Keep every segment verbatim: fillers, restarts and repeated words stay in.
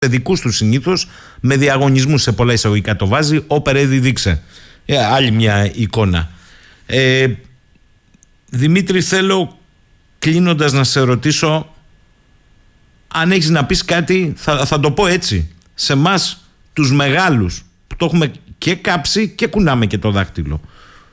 δικούς του συνήθως, με διαγωνισμούς σε πολλά εισαγωγικά το βάζει. Ο Περέδη δείξε. Ε, άλλη μια εικόνα. Ε, Δημήτρη, θέλω κλείνοντας να σε ρωτήσω αν έχεις να πεις κάτι, θα, θα το πω έτσι, σε εμάς τους μεγάλους που το έχουμε και κάψει και κουνάμε και το δάχτυλο.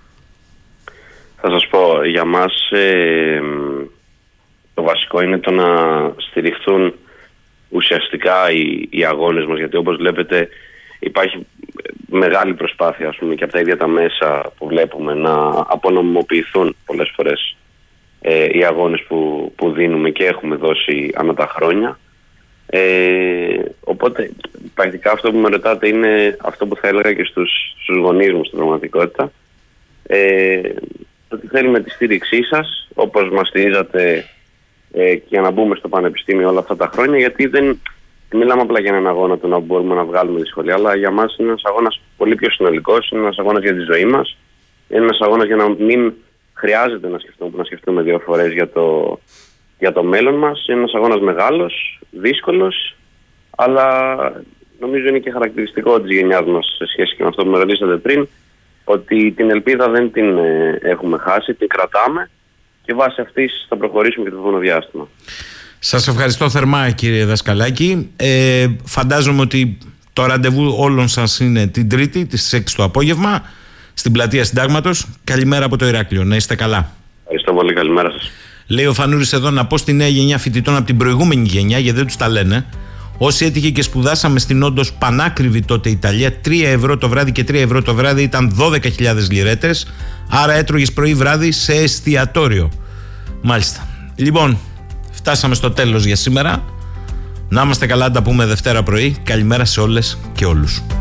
Θα σας πω, για μας ε, το βασικό είναι το να στηριχθούν ουσιαστικά οι, οι αγώνες μας, γιατί όπως βλέπετε υπάρχει μεγάλη προσπάθεια, ας πούμε, και από τα ίδια τα μέσα που βλέπουμε να απονομιμοποιηθούν πολλές φορές ε, οι αγώνες που, που δίνουμε και έχουμε δώσει ανά τα χρόνια. Ε, οπότε πρακτικά αυτό που με ρωτάτε είναι αυτό που θα έλεγα και στους, στους γονείς μου στην πραγματικότητα. Ε, ότι θέλουμε τη στήριξή σας, όπως μας στηρίζατε ε, και για να μπούμε στο πανεπιστήμιο όλα αυτά τα χρόνια, γιατί δεν μιλάμε απλά για έναν αγώνα του να μπορούμε να βγάλουμε δυσκολία, αλλά για μας είναι ένας αγώνας πολύ πιο συνολικός, είναι ένας αγώνας για τη ζωή μας, είναι ένας αγώνας για να μην χρειάζεται να σκεφτούμε, να σκεφτούμε δύο φορές για το, για το μέλλον μας. Είναι ένας αγώνας μεγάλος, δύσκολος, αλλά νομίζω είναι και χαρακτηριστικό της γενιάς μας σε σχέση και με αυτό που με ρωτήσατε πριν, ότι την ελπίδα δεν την ε, έχουμε χάσει, την κρατάμε και βάσει αυτής θα προχωρήσουμε και το επόμενο διάστημα. Σας ευχαριστώ θερμά, κύριε Δασκαλάκη. Ε, φαντάζομαι ότι το ραντεβού όλων σας είναι την Τρίτη, στις έξι το απόγευμα, στην πλατεία Συντάγματος. Καλημέρα από το Ηράκλειο. Να είστε καλά. Ευχαριστώ πολύ. Καλημέρα σας. Λέει ο Φανούρης εδώ να πω στη νέα γενιά φοιτητών από την προηγούμενη γενιά, γιατί δεν τους τα λένε. Όσοι έτυχε και σπουδάσαμε στην όντως πανάκριβη τότε Ιταλία, τρία ευρώ το βράδυ και τρία ευρώ το βράδυ ήταν δώδεκα χιλιάδες λιρέτες. Άρα έτρωγες πρωί βράδυ σε εστιατόριο. Μάλιστα. Λοιπόν, φτάσαμε στο τέλος για σήμερα. Να είμαστε καλά, να τα πούμε Δευτέρα πρωί. Καλημέρα σε όλες και όλους.